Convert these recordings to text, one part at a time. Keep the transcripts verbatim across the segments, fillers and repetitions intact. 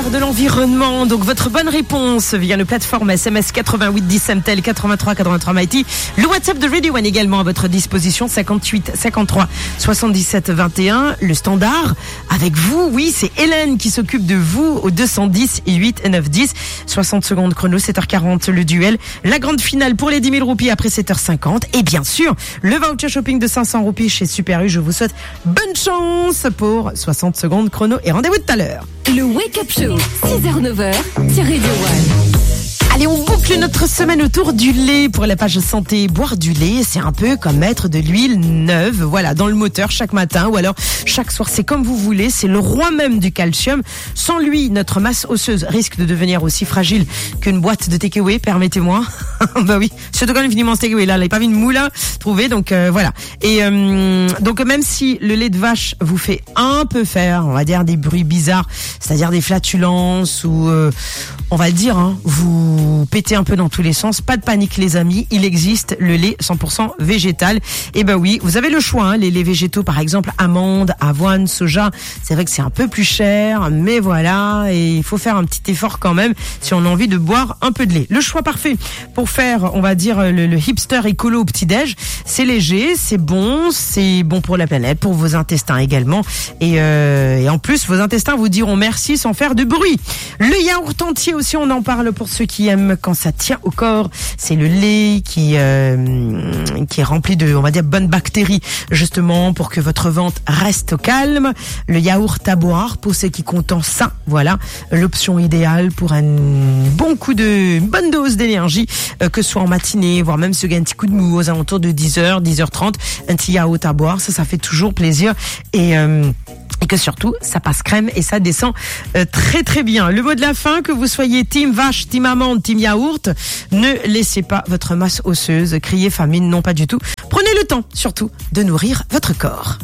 l'heure de l'environnement. Donc votre bonne réponse via le plateforme S M S quatre-vingt-huit dix M T L quatre-vingt-trois quatre-vingt-trois Mighty. Le WhatsApp de Radio One également à votre disposition, cinquante-huit cinquante-trois soixante-dix-sept vingt et un. Le standard avec vous, oui, c'est Hélène qui s'occupe de vous au deux cent dix et huit et neuf dix. soixante secondes chrono, sept heures quarante le duel. La grande finale pour les dix mille roupies après sept heures cinquante. Et bien sûr, le voucher shopping de cinq cents roupies chez Super U. Je vous souhaite bonne chance pour soixante secondes chrono et rendez-vous tout à l'heure. Le Wake Up Show, six heures neuf heures sur Radio One. Allez, on boucle notre semaine autour du lait pour la page santé. Boire du lait, c'est un peu comme mettre de l'huile neuve, voilà, dans le moteur chaque matin ou alors chaque soir. C'est comme vous voulez, c'est le roi même du calcium. Sans lui, notre masse osseuse risque de devenir aussi fragile qu'une boîte de takeaway, permettez-moi. Bah oui, surtout quand il finit mon takeaway, là, il n'a pas vu une moulin trouvé, donc euh, voilà. Et euh, donc même si le lait de vache vous fait un peu faire, on va dire, des bruits bizarres, c'est-à-dire des flatulences ou, euh, on va le dire, hein, vous Vous pétez un peu dans tous les sens, pas de panique les amis, il existe le lait cent pour cent végétal. Et ben oui, vous avez le choix, hein, les laits végétaux par exemple, amandes, avoine, soja, c'est vrai que c'est un peu plus cher, mais voilà, et il faut faire un petit effort quand même si on a envie de boire un peu de lait. Le choix parfait pour faire, on va dire, le, le hipster écolo au petit-déj, c'est léger, c'est bon, c'est bon pour la planète, pour vos intestins également, et, euh, et en plus vos intestins vous diront merci sans faire de bruit. Le yaourt entier aussi, on en parle pour ceux qui aiment quand ça tient au corps, c'est le lait qui euh, qui est rempli de, on va dire, bonnes bactéries, justement pour que votre ventre reste au calme. Le yaourt à boire pour ceux qui comptent ça, voilà, l'option idéale pour un bon coup de, une bonne dose d'énergie, euh, que ce soit en matinée, voire même se gagner un petit coup de mou aux alentours de dix heures, dix heures trente, un petit yaourt à boire, ça, ça fait toujours plaisir et euh, Et que surtout, ça passe crème et ça descend euh, très très bien. Le mot de la fin, que vous soyez team vache, team amande, team yaourt, ne laissez pas votre masse osseuse crier famine, non pas du tout. Prenez le temps, surtout, de nourrir votre corps.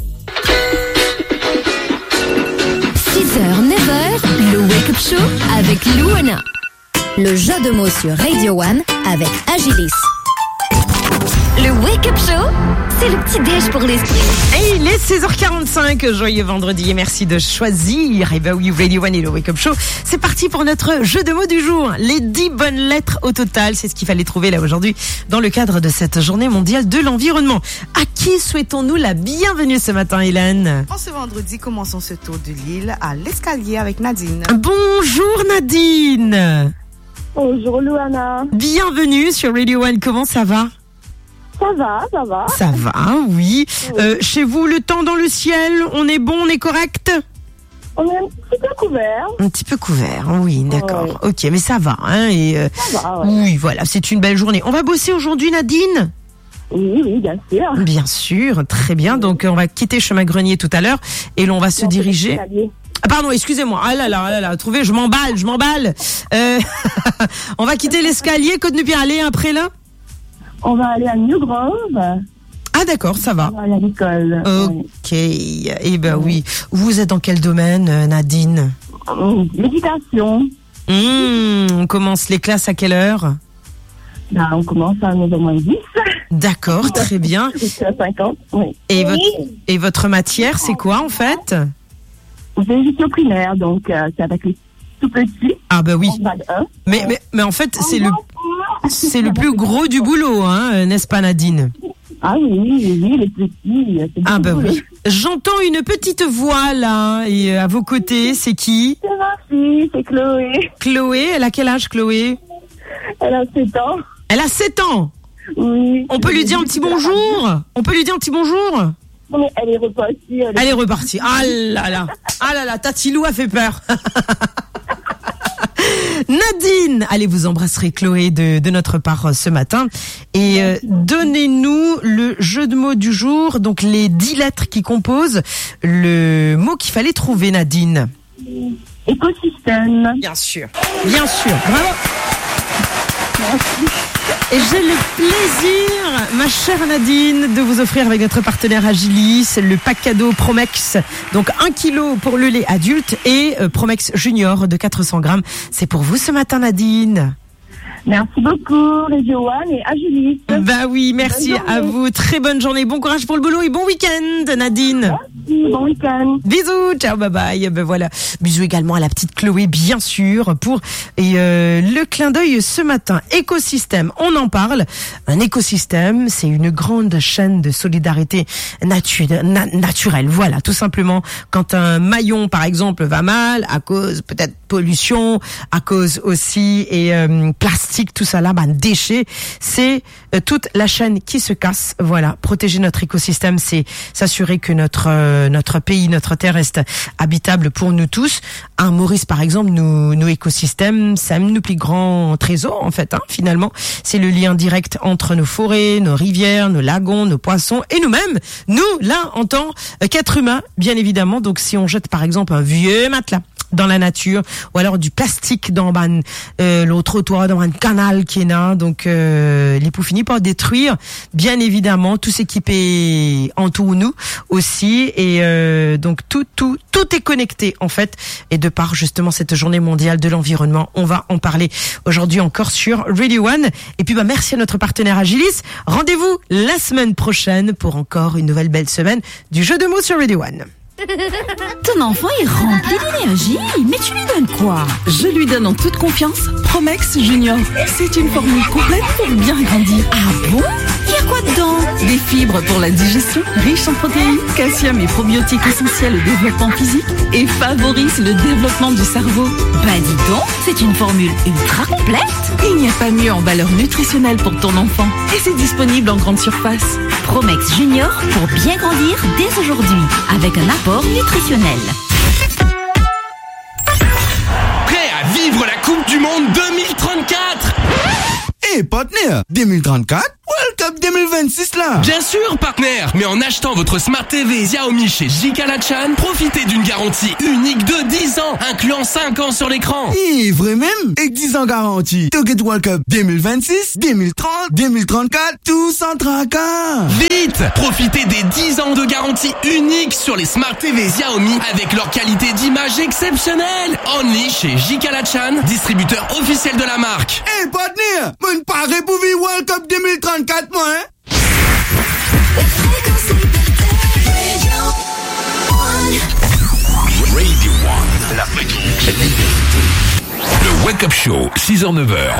six heures neuf heures, le Wake Up Show avec Luana. Le jeu de mots sur Radio One avec Agilis. Le Wake Up Show, c'est le petit déj pour l'esprit. Et il est seize heures quarante-cinq, joyeux vendredi et merci de choisir. Et ben oui, Radio One et le Wake Up Show. C'est parti pour notre jeu de mots du jour. Les dix bonnes lettres au total, c'est ce qu'il fallait trouver là aujourd'hui dans le cadre de cette journée mondiale de l'environnement. À qui souhaitons-nous la bienvenue ce matin, Hélène? En ce vendredi, commençons ce tour de l'île à l'escalier avec Nadine. Bonjour Nadine. Bonjour Luana. Bienvenue sur Radio One, comment ça va? Ça va, ça va. Ça va, oui. oui. Euh, chez vous, le temps dans le ciel, on est bon, on est correct? On est un petit peu couvert. Un petit peu couvert, oui, d'accord. Oui. Ok, mais ça va, hein. Et euh, ça va, ouais. Oui, voilà, c'est une belle journée. On va bosser aujourd'hui, Nadine? Oui, oui, bien sûr. Bien sûr, très bien. Oui. Donc, on va quitter Chemin Grenier tout à l'heure et l'on va se diriger... Ah, pardon, excusez-moi. Ah là là, ah là là, trouvez, je m'emballe, je m'emballe. Euh, on va quitter l'escalier, Côte-de-Pierre, aller après là? On va aller à New Grove. Ah d'accord, ça va. On va aller à l'école. Ok, oui. Eh ben oui. Vous êtes dans quel domaine, Nadine? Méditation. Mmh, on commence les classes à quelle heure? Ben, on commence à neuf heures moins dix. D'accord, très bien. Jusqu'à cinquante, oui. Et, oui. Votre, et votre matière, c'est quoi en fait? C'est gestion primaire, donc euh, c'est avec les tout petits. Ah ben oui. un. Mais, mais, mais en fait, c'est le... C'est le plus gros du boulot, hein, n'est-ce pas, Nadine? Ah oui, oui, oui, les petits. C'est ah ben oui. J'entends une petite voix là, et à vos côtés, c'est qui? C'est ma fille, c'est Chloé. Chloé, elle a quel âge, Chloé? Elle a sept ans. Elle a sept ans? Oui. On peut lui dire un petit bonjour? On peut lui dire un petit bonjour? Mais elle est repartie. Elle, elle est repartie. Ah là là. Ah là là, Tatilou a fait peur. Nadine, allez, vous embrasserez Chloé de, de notre part ce matin et euh, donnez-nous le jeu de mots du jour, donc les dix lettres qui composent le mot qu'il fallait trouver, Nadine. Écosystème. Bien sûr, bien sûr. Bravo. Merci. Et j'ai le plaisir, ma chère Nadine, de vous offrir avec notre partenaire Agilis le pack cadeau Promex. Donc un kilo pour le lait adulte et euh, Promex Junior de quatre cents grammes. C'est pour vous ce matin, Nadine. Merci beaucoup, Radio One et Agilis. Bah oui, merci à vous. Très bonne journée. Bon courage pour le boulot et bon week-end, Nadine. Merci, bon week-end. Bisous, ciao, bye bye. Ben voilà. Bisous également à la petite Chloé, bien sûr, pour et euh, le clin d'œil ce matin. Écosystème, on en parle. Un écosystème, c'est une grande chaîne de solidarité natu- na- naturelle. Voilà, tout simplement. Quand un maillon, par exemple, va mal, à cause peut-être pollution, à cause aussi et euh, plastique, tout ça là, ben, déchets, c'est euh, toute la chaîne qui se casse. Voilà, protéger notre écosystème, c'est s'assurer que notre euh, notre pays, notre terre reste habitable pour nous tous. À Maurice, par exemple, nos, nos écosystèmes, c'est nos plus grands trésors en fait. Hein, finalement, c'est le lien direct entre nos forêts, nos rivières, nos lagons, nos poissons et nous-mêmes. Nous, là, en tant qu'êtres humains, bien évidemment. Donc, si on jette par exemple un vieux matelas dans la nature, ou alors du plastique dans ban, euh, le trottoir, dans un canal qui est là, donc euh, les poux finissent par détruire, bien évidemment, tout ce qui est entoure nous aussi, et euh, donc tout, tout, tout est connecté en fait, et de par justement cette journée mondiale de l'environnement, on va en parler aujourd'hui encore sur Radio One, et puis bah merci à notre partenaire Agilis, rendez-vous la semaine prochaine pour encore une nouvelle belle semaine du jeu de mots sur Radio One. Ton enfant est rempli d'énergie, mais tu lui donnes quoi? Je lui donne en toute confiance Promex Junior. C'est une formule complète pour bien grandir. Ah bon? Il y a quoi dedans? Des fibres pour la digestion, riches en protéines, calcium et probiotiques essentiels au développement physique et favorisent le développement du cerveau. Bah dis donc, c'est une formule ultra complète. Il n'y a pas mieux en valeur nutritionnelle pour ton enfant. Et c'est disponible en grande surface. Promex Junior pour bien grandir dès aujourd'hui, avec un apport nutritionnel. Prêt à vivre la Coupe du Monde deux mille trente-quatre? Eh, hey, partenaire, deux mille trente-quatre? World Cup deux mille vingt-six là. Bien sûr, partenaire. Mais en achetant votre Smart T V Xiaomi chez J. Kalachan, profitez d'une garantie unique de dix ans, incluant cinq ans sur l'écran. Eh, vrai même? Et dix ans garantie. Toget World Cup deux mille vingt-six, deux mille trente, deux mille trente-quatre, tout sans tracas. Vite! Profitez des dix ans de garantie unique sur les Smart T V Xiaomi avec leur qualité d'image exceptionnelle. Only chez J. Kalachan, distributeur officiel de la marque. Eh, hey, partenaire, mon pari pour vivre World Cup deux mille trente-quatre, moi, hein? Radio One, la fréquence. Le Wake Up Show, six heures neuf heures.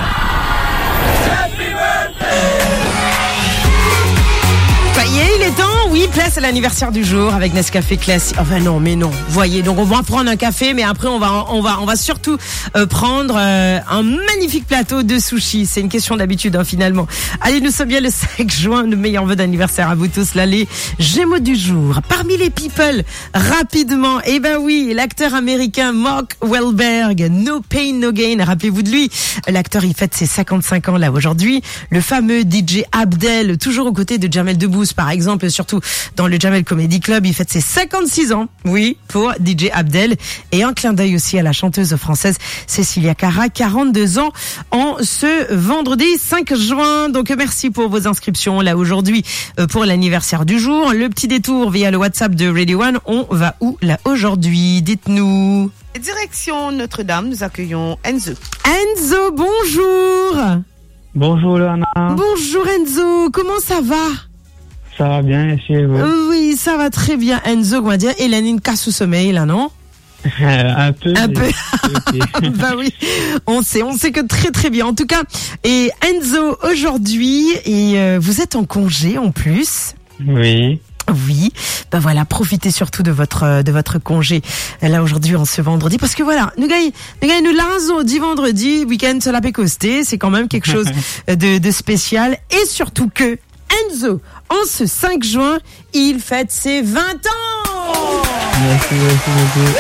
Ça y est, il est temps, oui, place à l'anniversaire du jour avec Nescafé classique. Enfin non, mais non, voyez, donc on va prendre un café, mais après on va on va on va surtout euh, prendre euh, un magnifique plateau de sushi. C'est une question d'habitude hein, finalement. Allez, nous sommes bien le cinq juin, de meilleurs vœux d'anniversaire à vous tous. Là, les Gémeaux du jour. Parmi les people, rapidement, eh ben oui, l'acteur américain Mark Wahlberg, No Pain No Gain. Rappelez-vous de lui. L'acteur, il fête ses cinquante-cinq ans là aujourd'hui. Le fameux D J Abdel, toujours aux côtés de Jamel Debbouze par exemple, surtout dans le Jamel Comedy Club, il fête ses cinquante-six ans, oui, pour D J Abdel. Et un clin d'œil aussi à la chanteuse française Cécilia Cara, quarante-deux ans en ce vendredi cinq juin. Donc merci pour vos inscriptions là aujourd'hui pour l'anniversaire du jour. Le petit détour via le WhatsApp de Radio One, on va où là aujourd'hui? Dites-nous. Direction Notre-Dame, nous accueillons Enzo. Enzo, bonjour. Bonjour Loana. Bonjour Enzo, comment ça va? Ça va bien, merci et vous? Oui, ça va très bien Enzo, on va dire. Hélène, une casse au sommeil là, non? Un peu. Un peu. Bah oui, on sait, on sait que très très bien. En tout cas, et Enzo, aujourd'hui, et euh, vous êtes en congé en plus. Oui. Oui, ben voilà, profitez surtout de votre de votre congé là aujourd'hui en ce vendredi, parce que voilà, nous gagnons nous gagnons nous lundi, dit vendredi, week-end sur la Pécosté, c'est quand même quelque chose de de spécial, et surtout que Enzo, en ce cinq juin, il fête ses vingt ans. Merci, merci beaucoup.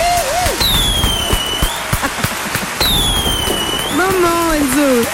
Maman Enzo.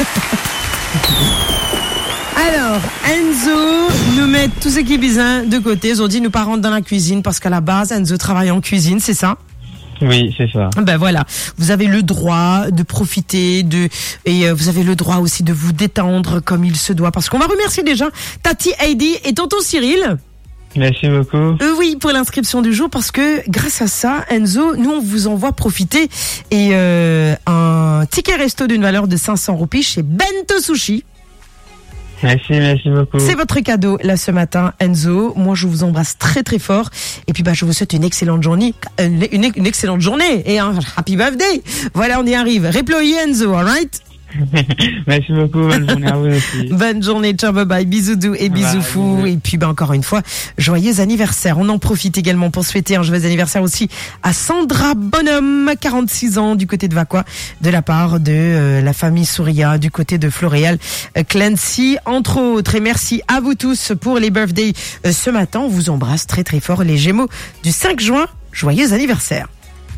Alors, Enzo nous met tout ce qui est besoin de côté. Ils ont dit nous pas rentrer dans la cuisine parce qu'à la base, Enzo travaille en cuisine, c'est ça? Oui, c'est ça. Ben voilà, vous avez le droit de profiter de et euh, vous avez le droit aussi de vous détendre comme il se doit, parce qu'on va remercier déjà Tati Heidi et tonton Cyril. Merci beaucoup. Euh, oui, pour l'inscription du jour, parce que grâce à ça, Enzo, nous on vous envoie profiter et euh, un ticket ticket resto d'une valeur de cinq cents roupies chez Bento Sushi. Merci, merci beaucoup. C'est votre cadeau là ce matin, Enzo. Moi, je vous embrasse très très fort. Et puis, bah, je vous souhaite une excellente journée, une, une, une excellente journée et un happy birthday. Voilà, on y arrive. Reployez Enzo, alright? Merci beaucoup, bonne journée à vous aussi. Bonne journée, ciao, bye bye, bisous doux et bisous fous. Et puis, bah, encore une fois, joyeux anniversaire. On en profite également pour souhaiter un joyeux anniversaire aussi à Sandra Bonhomme, quarante-six ans, du côté de Vaqua, de la part de euh, la famille Souria, du côté de Floréal euh, Clancy, entre autres. Et merci à vous tous pour les birthdays euh, ce matin. On vous embrasse très très fort, les Gémeaux du cinq juin. Joyeux anniversaire.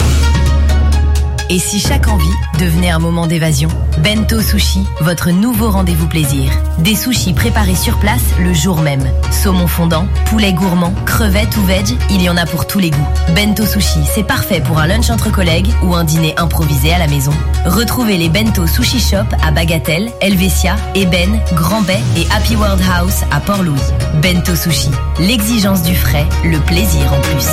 Et si chaque envie devenait un moment d'évasion? Bento Sushi, votre nouveau rendez-vous plaisir. Des sushis préparés sur place le jour même. Saumon fondant, poulet gourmand, crevettes ou veg, il y en a pour tous les goûts. Bento Sushi, c'est parfait pour un lunch entre collègues ou un dîner improvisé à la maison. Retrouvez les Bento Sushi Shop à Bagatelle, Helvetia, Eben, Grand Bay et Happy World House à Port-Louis. Bento Sushi, l'exigence du frais, le plaisir en plus.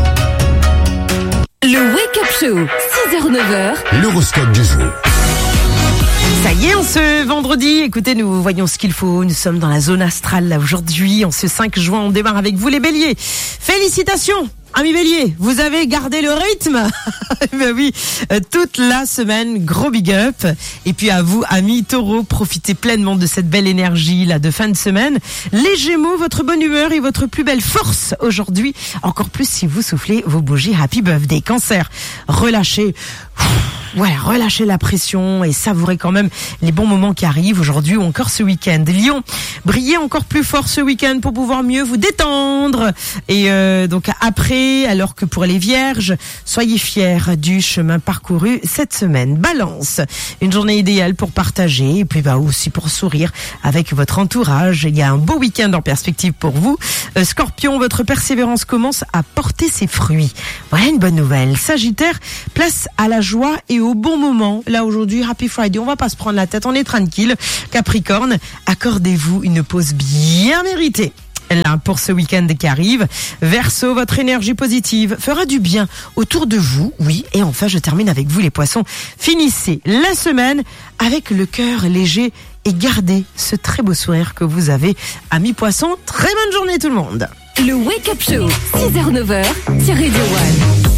Le Wake Up Show, six heures neuf heures. L'horoscope du jour. Ça y est, on se vendredi. Écoutez, nous voyons ce qu'il faut. Nous sommes dans la zone astrale là aujourd'hui. En ce cinq juin, on démarre avec vous les béliers. Félicitations, amis béliers, vous avez gardé le rythme. Ben oui, euh, toute la semaine, gros big up. Et puis à vous, amis taureaux, profitez pleinement de cette belle énergie là de fin de semaine. Les gémeaux, votre bonne humeur et votre plus belle force aujourd'hui. Encore plus si vous soufflez vos bougies happy birthday. Cancer, relâchez. Voilà, relâchez la pression et savourez quand même les bons moments qui arrivent aujourd'hui ou encore ce week-end. Lion, brillez encore plus fort ce week-end pour pouvoir mieux vous détendre. Et euh, donc après, alors que pour les vierges, soyez fiers du chemin parcouru cette semaine. Balance, une journée idéale pour partager et puis bah aussi pour sourire avec votre entourage. Il y a un beau week-end en perspective pour vous. Euh, Scorpion, votre persévérance commence à porter ses fruits. Voilà une bonne nouvelle. Sagittaire, place à la joie et au bon moment. Là aujourd'hui, Happy Friday, on va pas se prendre la tête, on est tranquille. Capricorne, accordez-vous une pause bien méritée. Là, pour ce week-end qui arrive. Verseau, votre énergie positive fera du bien autour de vous. Oui, et enfin, je termine avec vous les poissons. Finissez la semaine avec le cœur léger et gardez ce très beau sourire que vous avez. Amis poissons, très bonne journée tout le monde. Le Wake Up Show, six heures neuf heures sur Radio One.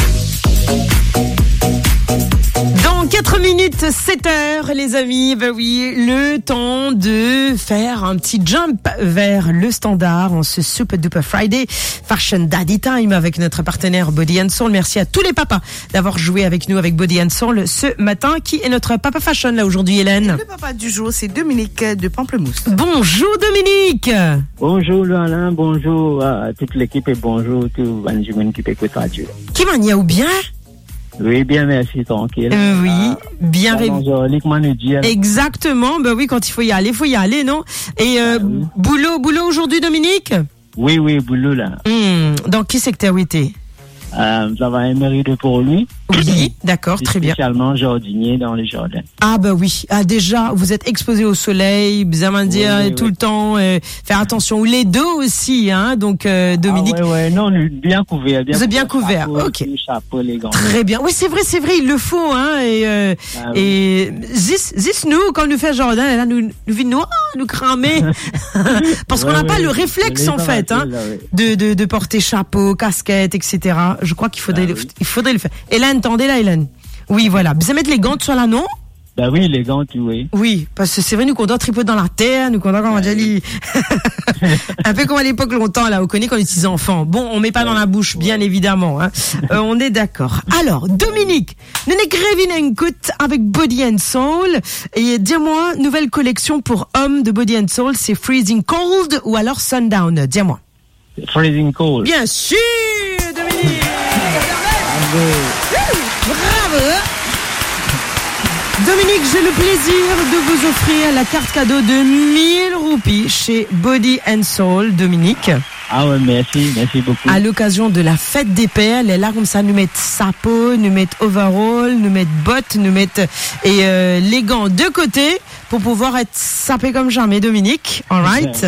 Dans quatre minutes, sept heures, les amis, ben oui, le temps de faire un petit jump vers le standard en ce Super Duper Friday Fashion Daddy Time avec notre partenaire Body and Soul. Merci à tous les papas d'avoir joué avec nous avec Body and Soul ce matin. Qui est notre papa fashion là aujourd'hui, Hélène? Le papa du jour, c'est Dominique de Pamplemousse. Bonjour Dominique. Bonjour Alain, bonjour à toute l'équipe et bonjour à tout le monde qui écoute Radio. Qui mania ou bien? Oui, bien, merci, tranquille. Euh, oui, ah, bien révisé. Exactement, ben oui, quand il faut y aller, il faut y aller, non? Et euh, ah, oui. boulot, boulot aujourd'hui, Dominique? Oui, oui, boulot là. Mmh, dans quel secteur où t'es? Euh, ça va à Emery de Port-Louis. Oui, d'accord, très bien. Spécialement jardinier dans les jardins. Ah bah oui, ah déjà, vous êtes exposé au soleil, bien dire oui, oui, tout oui. le temps, euh, faire attention, ou les deux aussi, hein, donc euh, Dominique. Ah ouais, ouais, non, bien couvert. Bien vous êtes bien couvert, couvert. ok. Le chapeau, les gants. Très bien, oui c'est vrai, c'est vrai, il le faut, hein, et, euh, ah, oui. et zis, zis nous, quand nous fait jardin, là, nous, nous vit nous, oh, nous cramer, parce ouais, qu'on n'a ouais, pas ouais. le réflexe, en fait, hein, là, ouais. de, de, de porter chapeau, casquette, et cetera. Je crois qu'il faudrait, ah, oui. il faudrait le faire. Hélène, attendez là, Hélène. Oui, voilà. Vous allez mettre les gants sur là, non? Bah oui, les gants, tu oui. Oui, parce que c'est vrai, nous qu'on doit tripoter dans la terre, nous qu'on doit, comment on a dit, un peu comme à l'époque longtemps, là, on connaît quand on était enfants. Bon, on met pas ouais. dans la bouche, bien ouais. évidemment, hein. euh, on est d'accord. Alors, Dominique, nous n'écrivons un coup avec Body and Soul, et dis-moi, nouvelle collection pour hommes de Body and Soul, c'est Freezing Cold ou alors Sundown, dis-moi. Freezing Cold. Bien sûr, Dominique! Bravo! Bravo! Dominique, j'ai le plaisir de vous offrir la carte cadeau de mille roupies chez Body and Soul, Dominique. Ah ouais, merci, merci beaucoup. À l'occasion de la fête des pères, elle est là comme ça, nous mettent sapo, nous mettent overall, nous mettent bottes, nous mettent et euh, les gants de côté pour pouvoir être sapé comme jamais, Dominique. All right.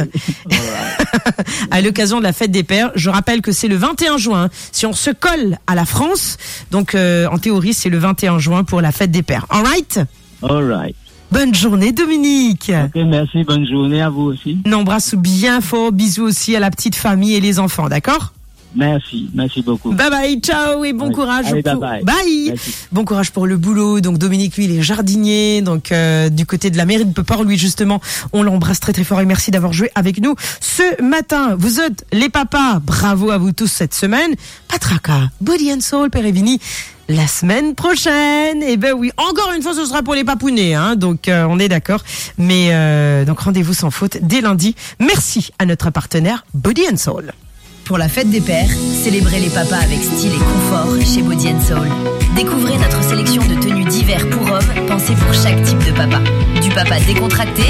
À l'occasion de la fête des pères, je rappelle que c'est le vingt et un juin. Si on se colle à la France, donc euh, en théorie c'est le vingt et un juin pour la fête des pères. All right. All right. Bonne journée, Dominique. Ok, merci. Bonne journée à vous aussi. On embrasse bien fort. Bisous aussi à la petite famille et les enfants, d'accord? Merci, merci beaucoup. Bye bye, ciao et bon Allez, courage. allez, pour... bye bye. Bye. Merci. Bon courage pour le boulot. Donc Dominique, lui, il est jardinier, donc euh, du côté de la mairie de Peuport, lui justement, on l'embrasse très très fort et merci d'avoir joué avec nous ce matin. Vous êtes les papas, bravo à vous tous cette semaine. Patraka, Body and Soul, Père Evini. La semaine prochaine, eh ben oui, encore une fois, ce sera pour les papounets, hein, donc euh, on est d'accord. Mais euh, donc rendez-vous sans faute dès lundi. Merci à notre partenaire Body and Soul. Pour la fête des pères, célébrez les papas avec style et confort chez Body and Soul. Découvrez notre sélection de tenues d'hiver pour hommes, pensées pour chaque type de papa. Du papa décontracté